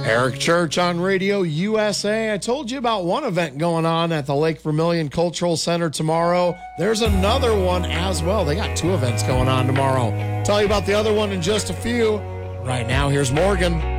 Eric Church on Radio USA. I told you about one event going on at the Lake Vermilion Cultural Center tomorrow. There's another one as well. They got 2 events going on tomorrow. Tell you about the other one in just a few. Right now, here's Morgan.